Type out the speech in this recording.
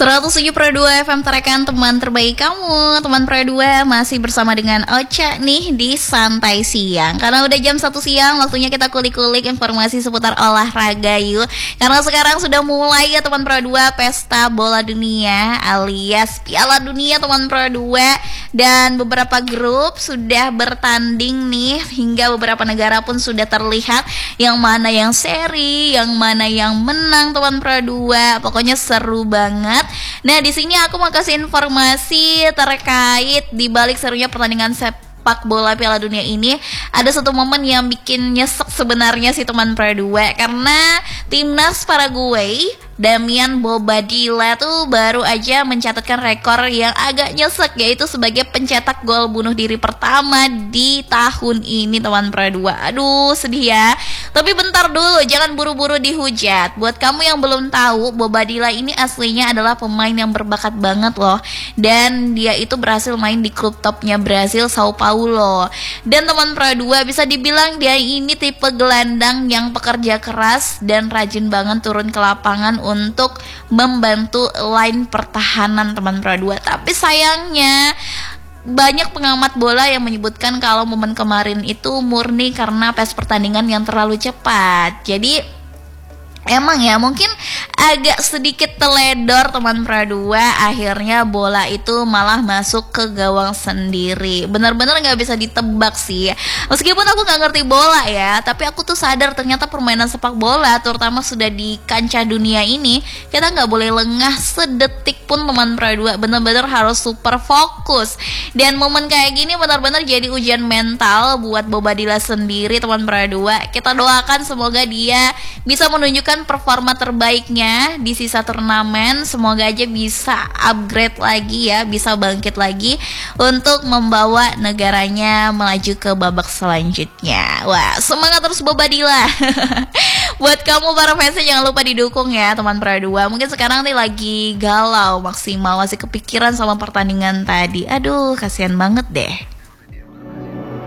107,2 FM Tarakan, teman terbaik kamu. Teman Pro 2 masih bersama dengan Ocha nih di Santai Siang. Karena udah jam 1 siang, waktunya kita kulik-kulik informasi seputar olahraga yuk. Karena sekarang sudah mulai ya teman Pro 2 Pesta Bola Dunia alias Piala Dunia teman Pro 2. Dan beberapa grup sudah bertanding nih, hingga beberapa negara pun sudah terlihat yang mana yang seri, yang mana yang menang teman Pro 2. Pokoknya seru banget. Nah, di sini aku mau kasih informasi terkait di balik serunya pertandingan sepak bola Piala Dunia ini. Ada satu momen yang bikin nyesek sebenarnya sih teman Pro 2, karena timnas Paraguay Damian Bobadilla tuh baru aja mencatatkan rekor yang agak nyesek, yaitu sebagai pencetak gol bunuh diri pertama di tahun ini teman Pro 2. Aduh, sedih ya. Tapi bentar dulu, jangan buru-buru dihujat. Buat kamu yang belum tahu, Bobadilla ini aslinya adalah pemain yang berbakat banget loh. Dan dia itu berhasil main di klub topnya Brasil, Sao Paulo. Dan teman Pro 2 bisa dibilang dia ini tipe gelandang yang pekerja keras dan rajin banget turun ke lapangan untuk membantu line pertahanan teman Pro 2. Tapi sayangnya banyak pengamat bola yang menyebutkan kalau momen kemarin itu murni karena pace pertandingan yang terlalu cepat. Jadi emang ya mungkin agak sedikit teledor teman Pro 2, akhirnya bola itu malah masuk ke gawang sendiri. Benar-benar gak bisa ditebak sih. Meskipun aku gak ngerti bola ya, tapi aku tuh sadar ternyata permainan sepak bola, terutama sudah di kancah dunia ini, kita gak boleh lengah sedetik pun teman Pro 2. Benar-benar harus super fokus. Dan momen kayak gini benar-benar jadi ujian mental buat Bobadilla sendiri teman Pro 2. Kita doakan semoga dia bisa menunjukkan performa terbaiknya di sisa turnamen. Semoga aja bisa upgrade lagi ya, bisa bangkit lagi untuk membawa negaranya melaju ke babak selanjutnya. Wah, semangat terus Bobadilla. Buat kamu para fansnya jangan lupa didukung ya teman Pro 2. Mungkin sekarang nih lagi galau maksimal, masih kepikiran sama pertandingan tadi. Aduh, kasihan banget deh.